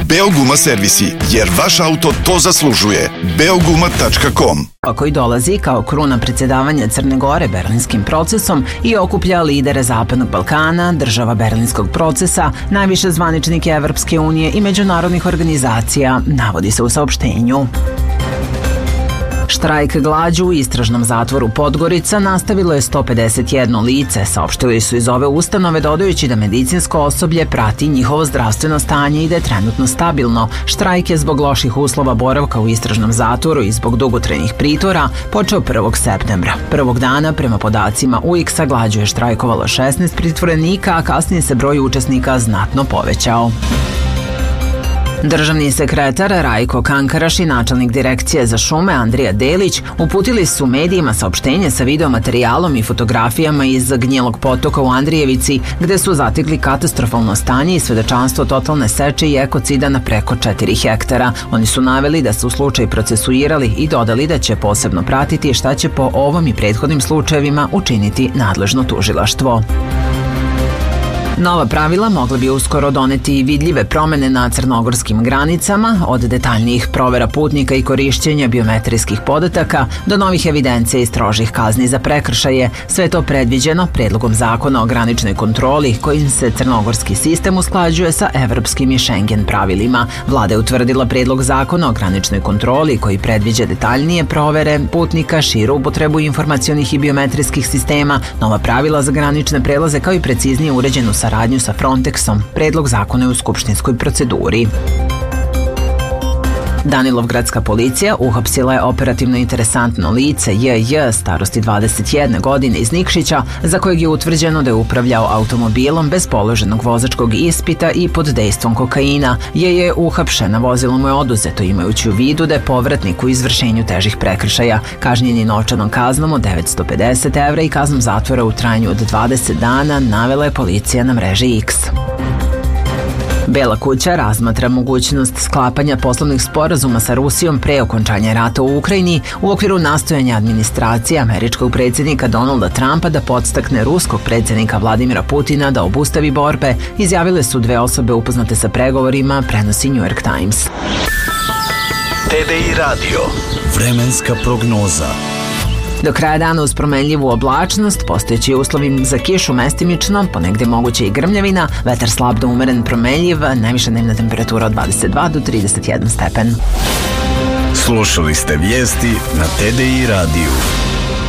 Beoguma servisi, jer vaš auto to zaslužuje. Beoguma.com. Koji dolazi kao kruna predsjedavanja Crne Gore Berlinskim procesom i okuplja lidere Zapadnog Balkana, država Berlinskog procesa, najviše zvaničnike Evropske unije i međunarodnih organizacija, navodi se u saopštenju. Štrajk glađu u istražnom zatvoru Podgorica nastavilo je 151 lice, saopštili su iz ove ustanove, dodajući da medicinsko osoblje prati njihovo zdravstveno stanje i da je trenutno stabilno. Štrajk je zbog loših uslova boravka u istražnom zatvoru i zbog dugotrajnih pritvora počeo 1. septembra. Prvog dana, prema podacima UX-a, glađu je štrajkovalo 16 pritvorenika, a kasnije se broj učesnika znatno povećao. Državni sekretar Rajko Kankaraš i načelnik direkcije za šume Andrija Delić uputili su medijima saopštenje sa videomaterijalom i fotografijama iz Gnjelog potoka u Andrijevici, gde su zatekli katastrofalno stanje i svedočanstvo totalne seče i ekocida na preko 4 hektara. Oni su naveli da su slučaj procesuirali i dodali da će posebno pratiti šta će po ovom i prethodnim slučajevima učiniti nadležno tužilaštvo. Nova pravila mogla bi uskoro doneti vidljive promene na crnogorskim granicama, od detaljnijih provera putnika i korišćenja biometrijskih podataka do novih evidencija i strožih kazni za prekršaje. Sve je to predviđeno predlogom zakona o graničnoj kontroli, kojim se crnogorski sistem usklađuje sa evropskim i Schengen pravilima. Vlada je utvrdila predlog zakona o graničnoj kontroli koji predviđa detaljnije provere putnika, širu upotrebu informacionih i biometrijskih sistema, nova pravila za granične prelaze kao i preciznije uređenu saradnju sa Frontexom. Predlog zakona je u skupštinskoj proceduri. Danilovgradska policija uhapsila je operativno interesantno lice JJ starosti 21 godine iz Nikšića, za kojeg je utvrđeno da je upravljao automobilom bez položenog vozačkog ispita i pod dejstvom kokaina. JJ uhapšena, vozilo mu je oduzeto, imajući u vidu da je povratnik u izvršenju težih prekršaja. Kažnjen je novčanom kaznom od 950 evra i kaznom zatvora u trajanju od 20 dana, navela je policija na mreži X. Bela kuća razmatra mogućnost sklapanja poslovnih sporazuma sa Rusijom pre okončanja rata u Ukrajini u okviru nastojanja administracije američkog predsjednika Donalda Trumpa da podstakne ruskog predsjednika Vladimira Putina da obustavi borbe, izjavile su dve osobe upoznate sa pregovorima, prenosi New York Times. TDI Radio. Vremenska prognoza. Do kraja dana uz promenljivu oblačnost, postojeći uslovi za kišu mestimično, ponegde moguće i grmljavina, vetar slab do umeren promenljiv, najviša dnevna temperatura od 22 do 31 stepen. Slušali ste vijesti na TDI radiju.